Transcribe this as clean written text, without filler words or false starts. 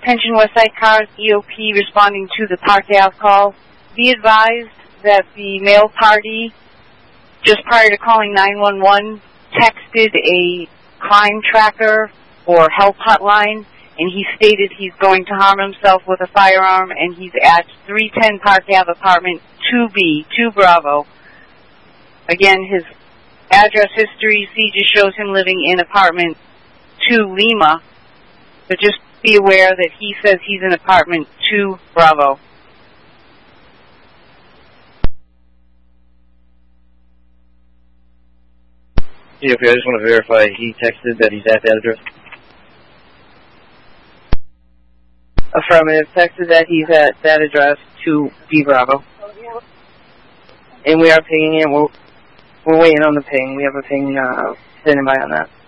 Pension Westside Cars, EOP, responding to the Park Ave call. Be advised that the male party, just prior to calling 911, texted a crime tracker or help hotline, and he stated he's going to harm himself with a firearm, and he's at 310 Park Ave, apartment 2B, 2 Bravo. Again, his address history, see, just shows him living in apartment 2 Lima, but just be aware that he says he's in apartment 2 Bravo. Yeah, okay, I just want to verify he texted that he's at that address. Affirmative, texted that he's at that address, 2B Bravo. And we are pinging it. We're waiting on the ping. We have a ping standing by on that.